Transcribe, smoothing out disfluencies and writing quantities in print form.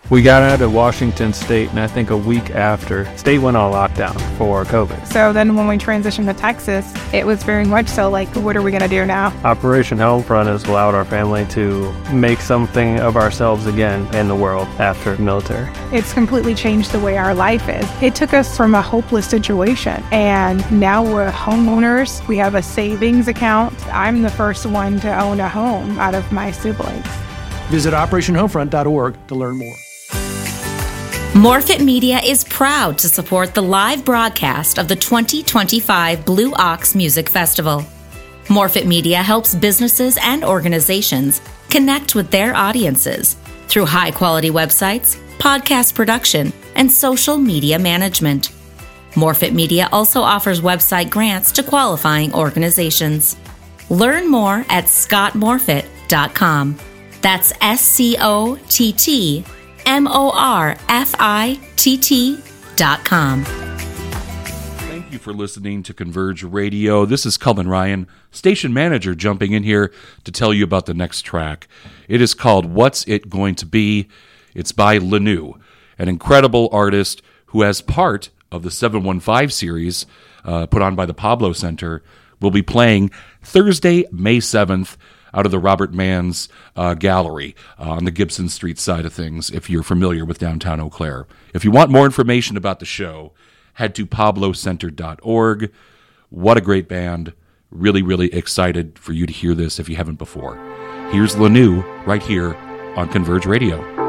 We got out of Washington State, and I think a week after, state went on lockdown for COVID. So then when we transitioned to Texas, it was very much so like, what are we going to do now? Operation Homefront has allowed our family to make something of ourselves again in the world after military. It's completely changed the way our life is. It took us from a hopeless situation, and now we're homeowners. We have a savings account. I'm the first one to own a home out of my siblings. Visit OperationHomefront.org to learn more. Morfit Media is proud to support the live broadcast of the 2025 Blue Ox Music Festival. Morfit Media helps businesses and organizations connect with their audiences through high-quality websites, podcast production, and social media management. Morfit Media also offers website grants to qualifying organizations. Learn more at scottmorfit.com. That's SCOTTMORFITT.com. Thank you for listening to Converge Radio. This is Cullen Ryan, station manager, jumping in here to tell you about the next track. It is called What's It Going to Be? It's by Lanou, an incredible artist who, as part of the 715 series put on by the Pablo Center, will be playing Thursday, May 7th, out of the Robert Mann's gallery on the Gibson Street side of things, if you're familiar with downtown Eau Claire. If you want more information about the show, head to pablocenter.org. What a great band. Really, really excited for you to hear this if you haven't before. Here's Lanou right here on Converge Radio.